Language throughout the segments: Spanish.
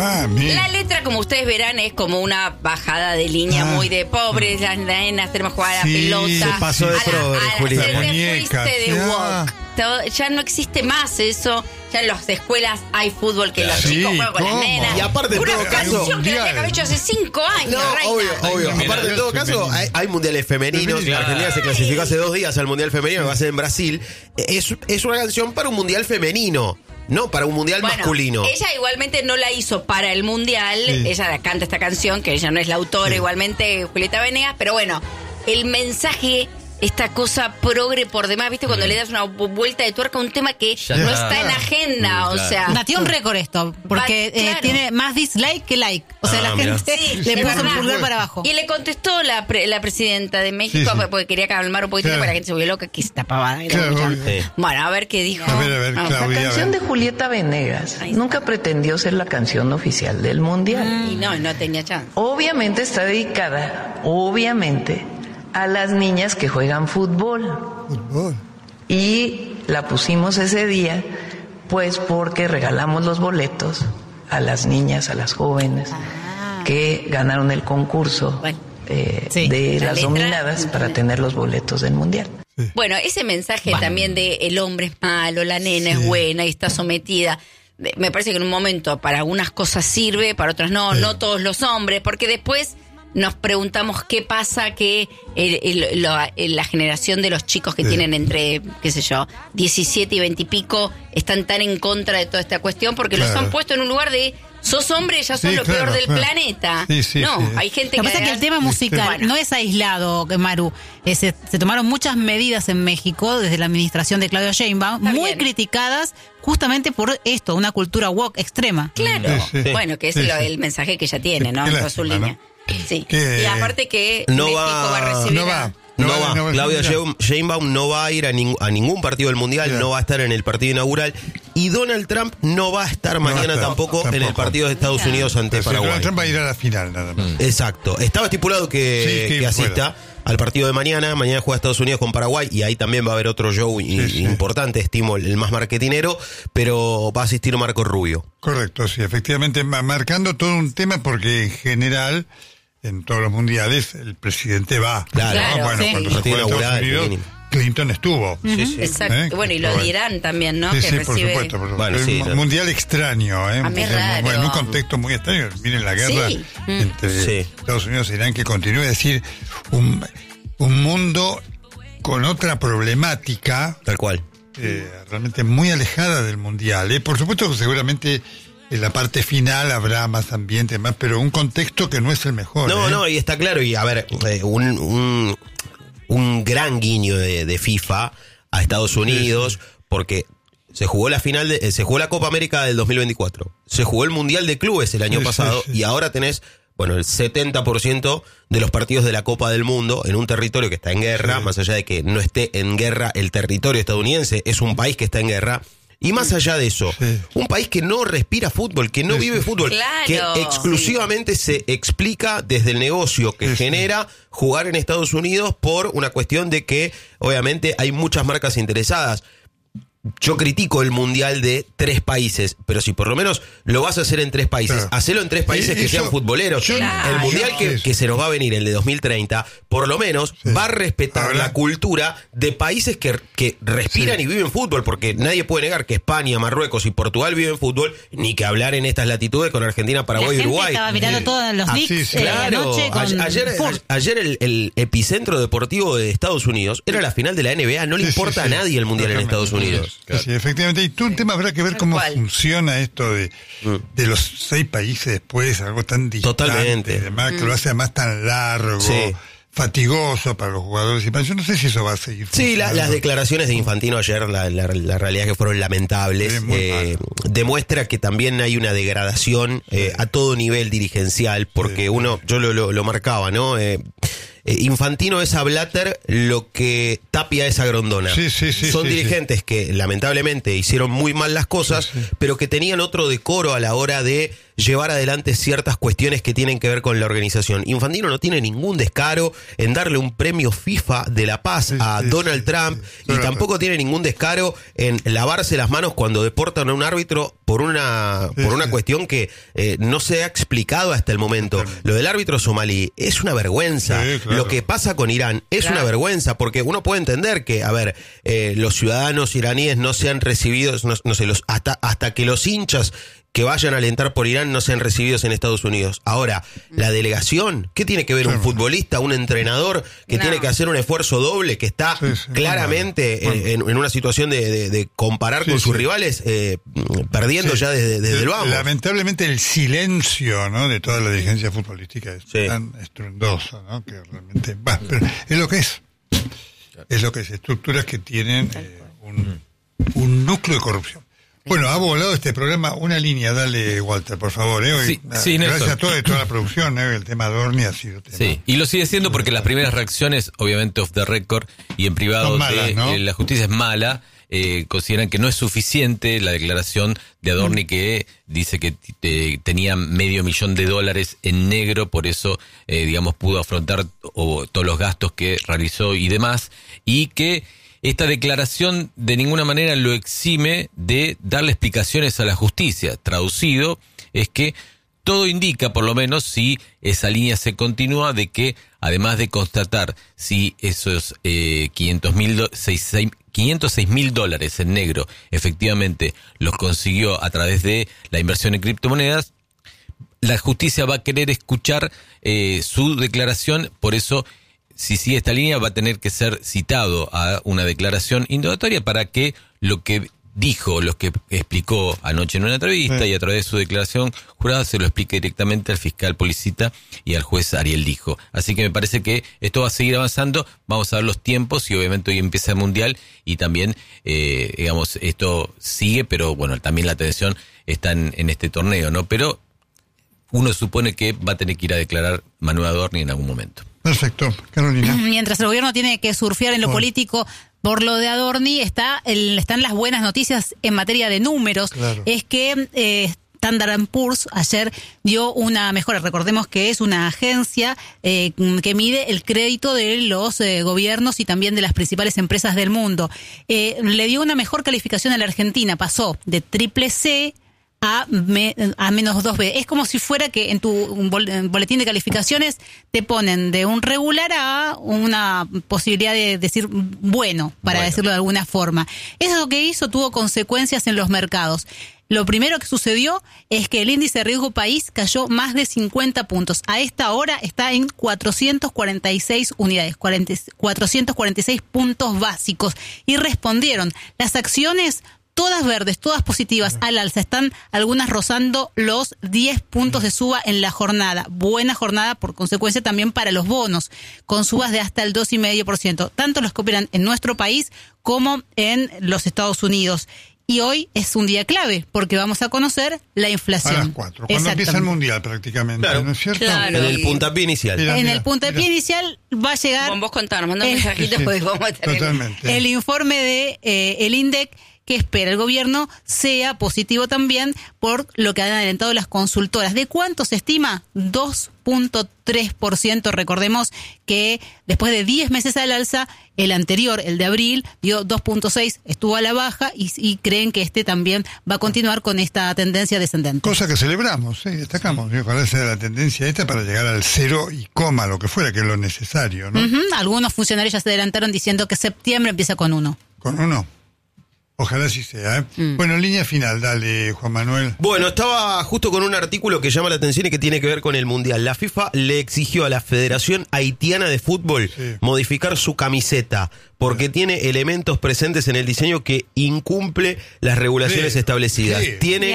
La letra, como ustedes verán, es como una bajada de línea muy de pobres, las nenas, tenemos que jugar a la pelota. Se pasó de progre, Julieta. Fuiste de woke. Ya no existe más eso. Ya en las escuelas hay fútbol que los chicos juegan con las nenas. Y aparte, en todo caso, canción que la había hecho hace 5 años, obvio. Aparte, en todo caso, hay mundiales femeninos. La Argentina se clasificó hace 2 días al mundial femenino, que va a ser en Brasil. Es una canción para un mundial femenino, no para un mundial masculino. Ella igualmente no la hizo para el mundial. Ella canta esta canción, que ella no es la autora, igualmente Julieta Venegas. Pero bueno, el mensaje, esta cosa progre por demás, ¿viste? Cuando le das una vuelta de tuerca a un tema que no está en la agenda, o sea... Batió un récord esto, porque tiene más dislike que like. O sea, la gente le puso un pulgar para abajo. Y le contestó la presidenta de México, porque quería calmar un poquitito para que la gente se volviera loca, que esta pavada. Bueno, a ver qué dijo. A ver, Claudia, la canción de Julieta Venegas nunca pretendió ser la canción oficial del Mundial. Y no tenía chance. Obviamente está dedicada, a las niñas que juegan fútbol. Y la pusimos ese día, pues porque regalamos los boletos a las niñas, a las jóvenes que ganaron el concurso de las dominadas para tener los boletos del Mundial. Bueno, ese mensaje también de el hombre es malo, la nena es buena y está sometida, me parece que en un momento para algunas cosas sirve, para otras no todos los hombres, porque después nos preguntamos qué pasa que la generación de los chicos que tienen entre, 17 y 20 y pico, están tan en contra de toda esta cuestión porque los han puesto en un lugar de sos hombre, ya sos lo peor del planeta. Hay gente que... Lo que pasa es que el tema musical no es aislado, Maru. Se tomaron muchas medidas en México desde la administración de Claudia Sheinbaum, muy criticadas justamente por esto, una cultura woke extrema. Claro. Bueno, que es el mensaje que ella tiene, ¿no? En su línea. Sí. Y aparte que no México va a recibir No va. Claudia Sheinbaum no va a ir a ningún partido del Mundial, no va a estar en el partido inaugural. Y Donald Trump no va a estar mañana tampoco en el partido de Estados Unidos ante Paraguay. Donald Trump va a ir a la final, nada más. Exacto. Estaba estipulado que asista al partido de mañana. Mañana juega Estados Unidos con Paraguay y ahí también va a haber otro show importante, estimo el más marketinero, pero va a asistir Marco Rubio. Correcto, sí, efectivamente, marcando todo un tema porque en general... En todos los mundiales el presidente va. Claro. Bueno, cuando se fue a Estados Unidos, Clinton estuvo. Exacto. Bueno, y lo dirán también, ¿no? Sí, que recibe... por supuesto. Bueno, un mundial extraño, A mí raro. En un contexto muy extraño. Miren la guerra entre Estados Unidos e Irán que continúa. Es decir, un mundo con otra problemática. Tal cual. Realmente muy alejada del mundial. Por supuesto que seguramente... En la parte final habrá más ambiente, pero un contexto que no es el mejor. No, y está claro. Y a ver, un gran guiño de FIFA a Estados Unidos, porque se jugó la final, se jugó la Copa América del 2024, se jugó el Mundial de Clubes el año pasado, y ahora tenés, el 70% de los partidos de la Copa del Mundo en un territorio que está en guerra, más allá de que no esté en guerra el territorio estadounidense, es un país que está en guerra. Y más allá de eso, un país que no respira fútbol, que no vive fútbol, que exclusivamente se explica desde el negocio que genera jugar en Estados Unidos por una cuestión de que, obviamente, hay muchas marcas interesadas. Yo critico el mundial de 3 países, pero si por lo menos lo vas a hacer en 3 países, hacelo en 3 países que sean futboleros. El mundial que se nos va a venir, el de 2030, por lo menos va a respetar la cultura de países que respiran y viven fútbol, porque nadie puede negar que España, Marruecos y Portugal viven fútbol, ni que hablar en estas latitudes con Argentina, Paraguay y Uruguay. Estaba mirando todos los leaks anoche con ayer el epicentro deportivo de Estados Unidos era la final de la NBA. No le importa a nadie el mundial en Estados Unidos. Claro. Sí, efectivamente. Y tú un tema habrá que ver cómo funciona esto de los 6 países después, algo tan distante. Totalmente. Además, que lo hace además tan largo, fatigoso para los jugadores. Yo no sé si eso va a seguir funcionando. Sí, las declaraciones de Infantino ayer, la realidad es que fueron lamentables. Demuestra que también hay una degradación a todo nivel dirigencial, porque yo lo marcaba, ¿no? Infantino es a Blatter lo que Tapia es a Grondona. Son dirigentes que lamentablemente hicieron muy mal las cosas, pero que tenían otro decoro a la hora de llevar adelante ciertas cuestiones que tienen que ver con la organización. Infantino no tiene ningún descaro en darle un premio FIFA de la paz a Donald Trump, y tampoco tiene ningún descaro en lavarse las manos cuando deportan a un árbitro por una cuestión que no se ha explicado hasta el momento. Lo del árbitro somalí es una vergüenza. Lo que pasa con Irán es una vergüenza, porque uno puede entender que, a ver, los ciudadanos iraníes no sean recibidos, no sé, hasta que los hinchas que vayan a alentar por Irán no sean recibidos en Estados Unidos. Ahora, la delegación, ¿qué tiene que ver un futbolista, un entrenador que tiene que hacer un esfuerzo doble, que está claramente en una situación de comparar con sus rivales, perdiendo ya desde el vamos? Lamentablemente el silencio, ¿no?, de toda la dirigencia futbolística es tan estruendoso, ¿no?, que realmente... pero es lo que es. Es lo que es. Estructuras que tienen un núcleo de corrupción. Bueno, ha volado este programa una línea, dale, Walter, por favor. Hoy, gracias a toda la producción, el tema Adorni ha sido tema. Sí, y lo sigue siendo porque las primeras reacciones, obviamente off the record y en privado, malas, ¿no? La justicia es mala. Consideran que no es suficiente la declaración de Adorni, que dice que tenía $500,000 en negro, por eso, digamos, pudo afrontar todos los gastos que realizó y demás, y que esta declaración de ninguna manera lo exime de darle explicaciones a la justicia. Traducido, es que todo indica, por lo menos, si esa línea se continúa, de que además de constatar si esos $506,000 en negro efectivamente los consiguió a través de la inversión en criptomonedas, la justicia va a querer escuchar su declaración. Por eso, si sigue esta línea, va a tener que ser citado a una declaración indagatoria para que lo que dijo, lo que explicó anoche en una entrevista y a través de su declaración jurada, se lo explique directamente al fiscal Policita y al juez Ariel Dijo. Así que me parece que esto va a seguir avanzando. Vamos a ver los tiempos, y obviamente hoy empieza el Mundial, y también, digamos, esto sigue, pero bueno, también la atención está en este torneo, ¿no? Pero uno supone que va a tener que ir a declarar Manuel Adorni en algún momento. Perfecto, Carolina. Mientras el gobierno tiene que surfear en lo político por lo de Adorni, están las buenas noticias en materia de números. Claro. Es que Standard & Poor's ayer dio una mejora. Recordemos que es una agencia que mide el crédito de los gobiernos y también de las principales empresas del mundo. Le dio una mejor calificación a la Argentina. Pasó de CCC a menos 2B. Es como si fuera que en tu boletín de calificaciones te ponen de un regular a una posibilidad de decir bueno, para decirlo de alguna forma. Eso que hizo tuvo consecuencias en los mercados. Lo primero que sucedió es que el índice de riesgo país cayó más de 50 puntos. A esta hora está en 446 unidades, 446 puntos básicos. Y respondieron las acciones, todas verdes, todas positivas, al alza. Están algunas rozando los 10 puntos de suba en la jornada. Buena jornada, por consecuencia, también para los bonos, con subas de hasta el 2,5%. Tanto los que operan en nuestro país como en los Estados Unidos. Y hoy es un día clave, porque vamos a conocer la inflación. A las 4, cuando empieza el Mundial prácticamente, claro, ¿no es cierto? Claro. En el puntapié inicial. En el puntapié inicial va a llegar... Vos contanos, manda mensajitos, porque vamos a tener... Totalmente. El informe de el INDEC, que espera el gobierno sea positivo también por lo que han adelantado las consultoras. ¿De cuánto se estima? 2,3%. Recordemos que después de 10 meses al alza, el anterior, el de abril, dio 2,6%, estuvo a la baja, y creen que este también va a continuar con esta tendencia descendente. Cosa que celebramos, destacamos. Ojalá sea la tendencia esta para llegar al 0 y coma, lo que fuera, que es lo necesario, ¿no? Algunos funcionarios ya se adelantaron diciendo que septiembre empieza con 1. ¿Con 1? Ojalá sí sea, Bueno, línea final, dale, Juan Manuel. Bueno, estaba justo con un artículo que llama la atención y que tiene que ver con el Mundial. La FIFA le exigió a la Federación Haitiana de Fútbol modificar su camiseta, porque tiene elementos presentes en el diseño que incumple las regulaciones establecidas. Tiene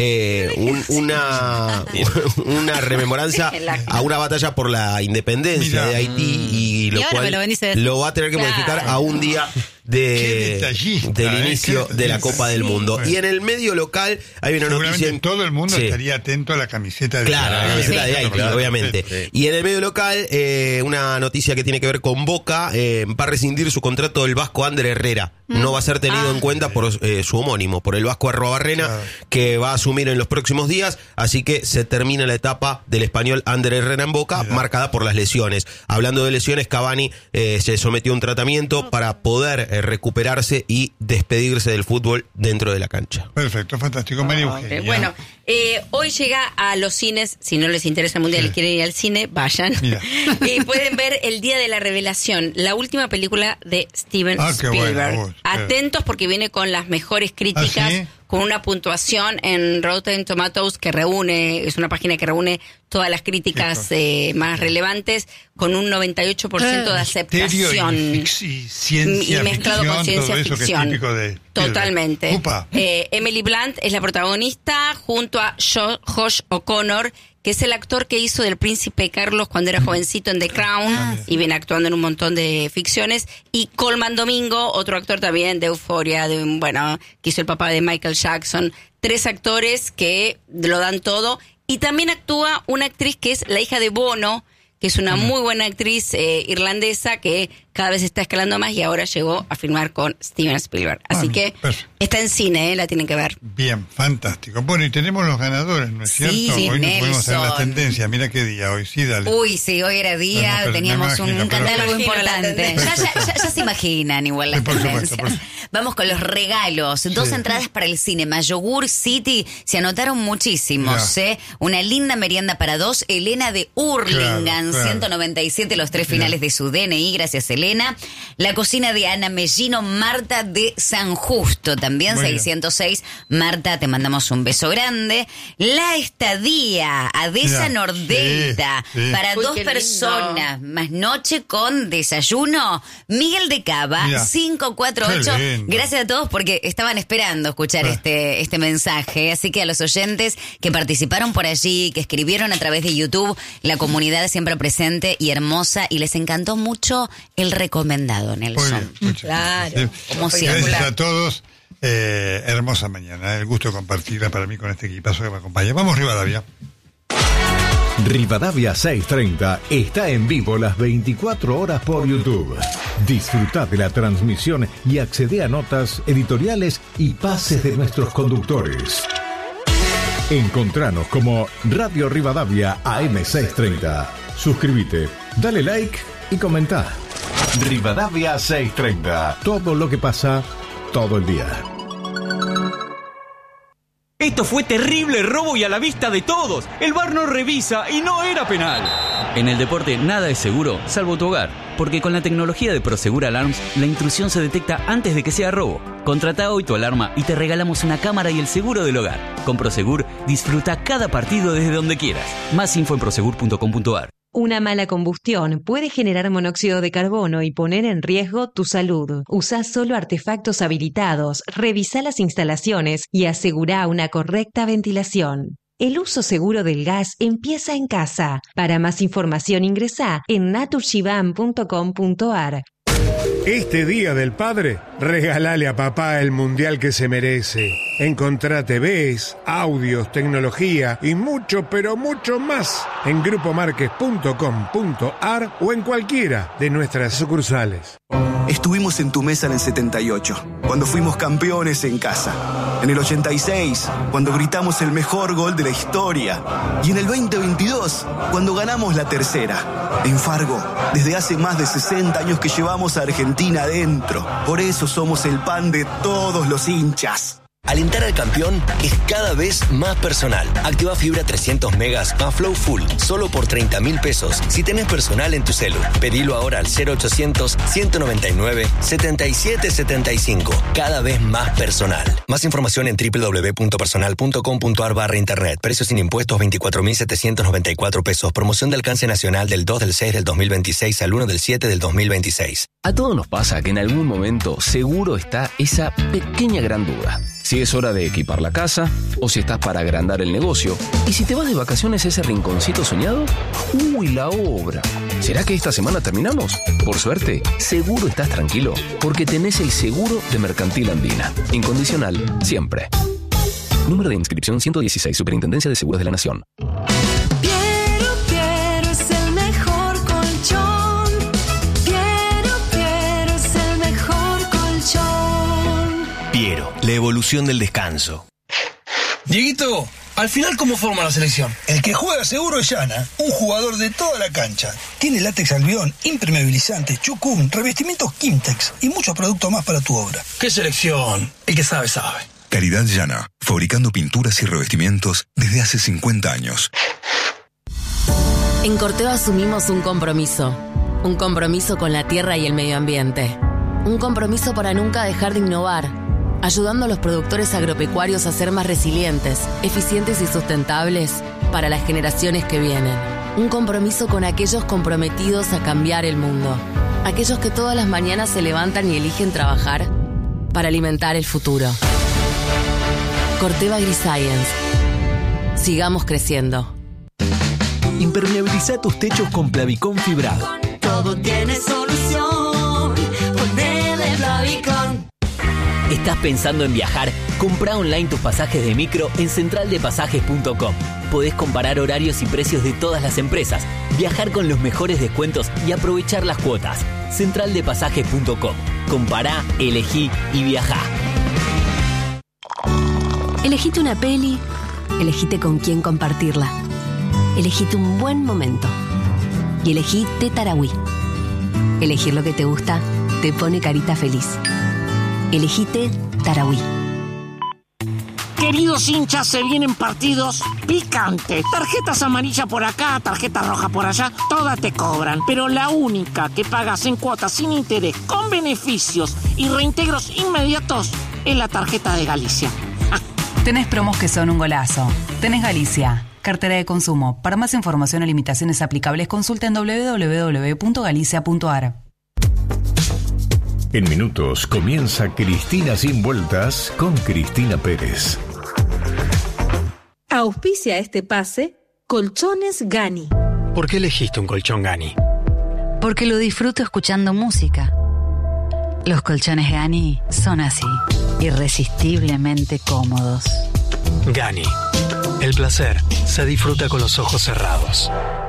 una rememorancia a una batalla por la independencia de Haití, y lo cual lo va a tener que modificar a un día del inicio de la Copa del Mundo. Bueno. Y en el medio local hay una noticia. Todo el mundo estaría atento a la camiseta de la camiseta de Haití, obviamente. Sí. Y en el medio local, una noticia que tiene que ver con Boca. Va a rescindir su contrato del vasco Ander Herrera. no va a ser tenido en cuenta por su homónimo, por el Vasco Arruabarrena, que va a asumir en los próximos días, así que se termina la etapa del español Ander Herrera en Boca, marcada por las lesiones. Hablando de lesiones, Cavani se sometió a un tratamiento para poder recuperarse y despedirse del fútbol dentro de la cancha. Perfecto, fantástico. María Eugenia. Bueno, hoy llega a los cines, si no les interesa el mundial y quieren ir al cine, vayan. Y pueden ver El Día de la Revelación, la última película de Steven Spielberg. Bueno. Atentos porque viene con las mejores críticas, con una puntuación en Rotten Tomatoes que es una página que reúne todas las críticas más relevantes, con un 98% de aceptación. Y mezclado con ciencia ficción. De totalmente. Emily Blunt es la protagonista, junto a Josh O'Connor, que es el actor que hizo del Príncipe Carlos cuando era jovencito en The Crown, y viene actuando en un montón de ficciones, y Colman Domingo, otro actor también de Euphoria, que hizo el papá de Michael Jackson. 3 actores que lo dan todo, y también actúa una actriz que es la hija de Bono, que es una muy buena actriz irlandesa que cada vez está escalando más y ahora llegó a filmar con Steven Spielberg. Así que está en cine, la tienen que ver. Bien, fantástico. Bueno, y tenemos los ganadores, ¿no es cierto? Sí, hoy no podemos hacer las tendencias. Mira qué día hoy, sí, dale. Uy, sí, hoy era día, teníamos un catálogo importante. Ya se imaginan igual las tendencias. Por supuesto. Vamos con los regalos. 2 entradas para el cinema. Yogur City, se anotaron muchísimos, Una linda merienda para 2. Elena de Hurlingham, 197 los 3 finales de su DNI, gracias Elena. La cocina de Ana Mellino, Marta de San Justo, también 606. Marta, te mandamos un beso grande. La estadía, Adesa Nordesta, para 2 personas, más noche con desayuno. Miguel de Cava, 548. Gracias a todos porque estaban esperando escuchar este mensaje. Así que a los oyentes que participaron por allí, que escribieron a través de YouTube, la comunidad siempre presente y hermosa, y les encantó mucho el recomendado, Nelson. Claro, como siempre. Gracias a todos. Hermosa mañana. El gusto de compartirla para mí con este equipazo que me acompaña. Vamos, Rivadavia. Rivadavia 630 está en vivo las 24 horas por YouTube. Disfruta de la transmisión y accede a notas, editoriales y pases de nuestros conductores. Encontranos como Radio Rivadavia AM630. Suscríbete, dale like y comenta. Rivadavia 630. Todo lo que pasa todo el día. Esto fue terrible robo y a la vista de todos. El VAR no revisa y no era penal. En el deporte nada es seguro, salvo tu hogar. Porque con la tecnología de Prosegur Alarms, la intrusión se detecta antes de que sea robo. Contrata hoy tu alarma y te regalamos una cámara y el seguro del hogar. Con Prosegur, disfruta cada partido desde donde quieras. Más info en prosegur.com.ar. Una mala combustión puede generar monóxido de carbono y poner en riesgo tu salud. Usa solo artefactos habilitados, revisa las instalaciones y asegura una correcta ventilación. El uso seguro del gas empieza en casa. Para más información ingresá en naturshiban.com.ar. Este Día del Padre, regálale a papá el mundial que se merece. Encontrá TVs, audios, tecnología y mucho, pero mucho más en grupomarques.com.ar o en cualquiera de nuestras sucursales. Estuvimos en tu mesa en el 78, cuando fuimos campeones en casa. En el 86, cuando gritamos el mejor gol de la historia. Y en el 2022, cuando ganamos la tercera. En Fargo, desde hace más de 60 años que llevamos a Argentina adentro. Por eso somos el pan de todos los hinchas. Alentar al campeón es cada vez más personal. Activa fibra 300 megas más Flow Full, solo por 30.000 pesos. Si tenés personal en tu celu, pedilo ahora al 0800-199-7775. Cada vez más personal. Más información en www.personal.com.ar/internet. Precios sin impuestos 24.794 pesos. Promoción de alcance nacional del 2 del 6 del 2026 al 1 del 7 del 2026. A todos nos pasa que en algún momento seguro está esa pequeña gran duda. Si es hora de equipar la casa, o si estás para agrandar el negocio, y si te vas de vacaciones a ese rinconcito soñado, ¡uy, la obra! ¿Será que esta semana terminamos? Por suerte, seguro estás tranquilo, porque tenés el seguro de Mercantil Andina. Incondicional, siempre. Número de inscripción 116, Superintendencia de Seguros de la Nación. Quiero es el mejor colchón. revolución del descanso. Dieguito, al final, ¿cómo forma la selección? El que juega seguro es Yana, un jugador de toda la cancha. Tiene látex albión, impermeabilizantes, chucún, revestimientos Kimtex y muchos productos más para tu obra. ¿Qué selección? El que sabe, sabe. Calidad Yana, fabricando pinturas y revestimientos desde hace 50 años. En Corteva asumimos un compromiso con la tierra y el medio ambiente. Un compromiso para nunca dejar de innovar, ayudando a los productores agropecuarios a ser más resilientes, eficientes y sustentables para las generaciones que vienen. Un compromiso con aquellos comprometidos a cambiar el mundo, aquellos que todas las mañanas se levantan y eligen trabajar para alimentar el futuro. Corteva AgriScience. Sigamos creciendo. Impermeabiliza tus techos con Plavicón fibrado. Todo tiene solución. Ponele Plavicón. ¿Estás pensando en viajar? Compra online tus pasajes de micro en centraldepasajes.com. Podés comparar horarios y precios de todas las empresas, viajar con los mejores descuentos y aprovechar las cuotas. Centraldepasajes.com. Compará, elegí y viajá. Elegite una peli, elegite con quién compartirla. Elegite un buen momento. Y elegí Té Tarahui. Elegir lo que te gusta te pone carita feliz. Elegí Té Tarahui. Queridos hinchas, se vienen partidos picantes. Tarjetas amarillas por acá, tarjeta roja por allá, todas te cobran. Pero la única que pagas en cuotas sin interés, con beneficios y reintegros inmediatos, es la tarjeta de Galicia. Tenés promos que son un golazo. Tenés Galicia. Cartera de consumo. Para más información o limitaciones aplicables, consulta en www.galicia.ar. En minutos comienza Cristina Sin Vueltas con Cristina Pérez. Auspicia este pase Colchones Gani. ¿Por qué elegiste un colchón Gani? Porque lo disfruto escuchando música. Los colchones Gani son así, irresistiblemente cómodos. Gani. El placer se disfruta con los ojos cerrados.